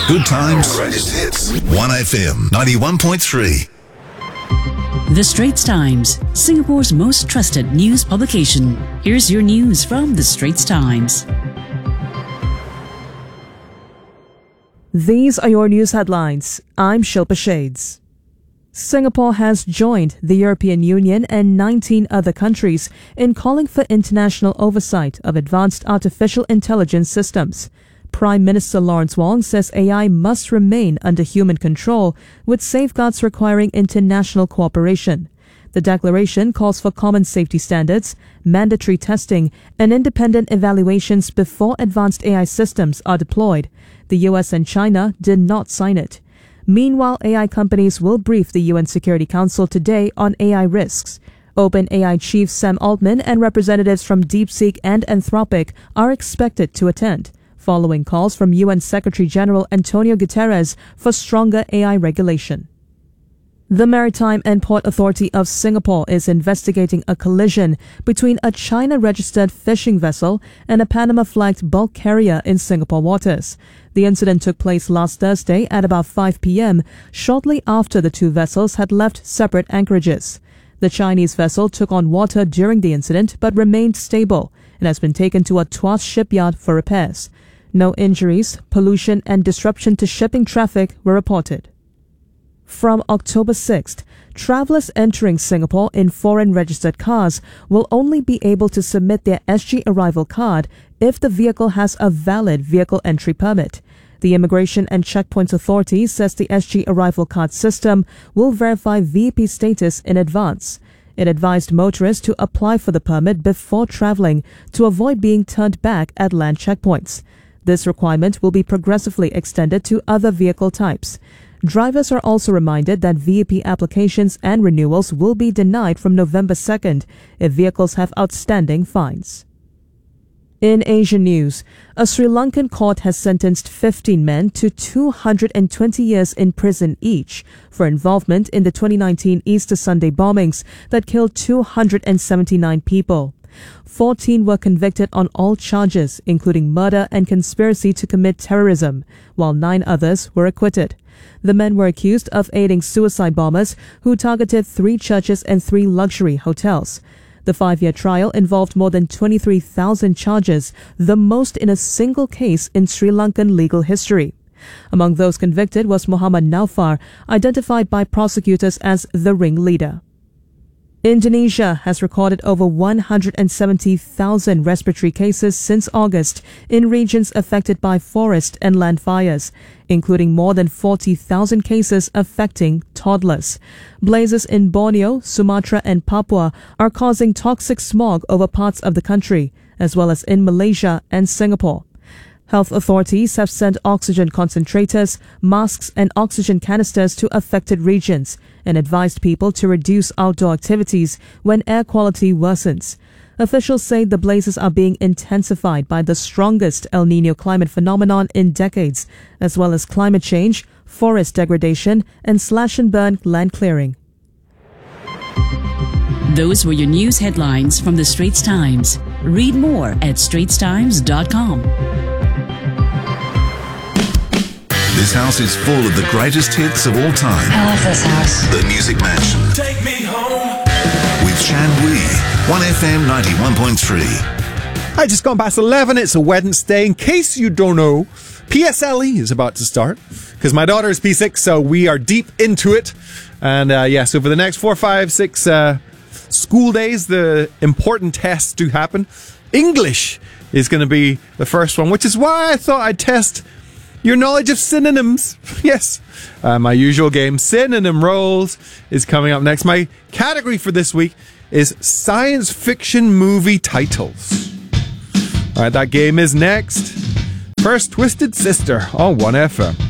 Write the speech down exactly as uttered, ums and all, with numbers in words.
Good times. Greatest hits. one F M ninety-one point three. The Straits Times, Singapore's most trusted news publication. Here's your news from The Straits Times. These are your news headlines. I'm Shilpa Shades. Singapore has joined the European Union and nineteen other countries in calling for international oversight of advanced artificial intelligence systems. Prime Minister Lawrence Wong says A I must remain under human control, with safeguards requiring international cooperation. The declaration calls for common safety standards, mandatory testing, and independent evaluations before advanced A I systems are deployed. The U S and China did not sign it. Meanwhile, A I companies will brief the U N Security Council today on A I risks. OpenAI chief Sam Altman and representatives from DeepSeek and Anthropic are expected to attend, following calls from U N Secretary-General Antonio Guterres for stronger A I regulation. The Maritime and Port Authority of Singapore is investigating a collision between a China-registered fishing vessel and a Panama-flagged bulk carrier in Singapore waters. The incident took place last Thursday at about five p.m., shortly after the two vessels had left separate anchorages. The Chinese vessel took on water during the incident but remained stable and has been taken to a Tuas shipyard for repairs. No injuries, pollution and disruption to shipping traffic were reported. From October sixth, travelers entering Singapore in foreign-registered cars will only be able to submit their S G arrival card if the vehicle has a valid vehicle entry permit. The Immigration and Checkpoints Authority says the S G arrival card system will verify V I P status in advance. It advised motorists to apply for the permit before traveling to avoid being turned back at land checkpoints. This requirement will be progressively extended to other vehicle types. Drivers are also reminded that V I P applications and renewals will be denied from November second if vehicles have outstanding fines. In Asian news, a Sri Lankan court has sentenced fifteen men to two hundred twenty years in prison each for involvement in the twenty nineteen Easter Sunday bombings that killed two hundred seventy-nine people. fourteen were convicted on all charges, including murder and conspiracy to commit terrorism, while nine others were acquitted. The men were accused of aiding suicide bombers who targeted three churches and three luxury hotels. The five-year trial involved more than twenty-three thousand charges, the most in a single case in Sri Lankan legal history. Among those convicted was Muhammad Naufar, identified by prosecutors as the ringleader. Indonesia has recorded over one hundred seventy thousand respiratory cases since August in regions affected by forest and land fires, including more than forty thousand cases affecting toddlers. Blazes in Borneo, Sumatra and Papua are causing toxic smog over parts of the country, as well as in Malaysia and Singapore. Health authorities have sent oxygen concentrators, masks and oxygen canisters to affected regions and advised people to reduce outdoor activities when air quality worsens. Officials say the blazes are being intensified by the strongest El Niño climate phenomenon in decades, as well as climate change, forest degradation and slash-and-burn land clearing. Those were your news headlines from The Straits Times. Read more at straits times dot com. This house is full of the greatest hits of all time. I love this house. The Music Mansion. Take me home. With Chan Wee. one F M ninety-one point three. Hi, just gone past eleven. It's a Wednesday. In case you don't know, P S L E is about to start because my daughter is P six, so we are deep into it. And uh, yeah, so for the next four, five, six uh, school days, the important tests do happen. English is going to be the first one, which is why I thought I'd test your knowledge of synonyms. Yes, uh, my usual game, Synonym Rolls, is coming up next. My category for this week is science fiction movie titles. All right, that game is next. First, Twisted Sister on one F M.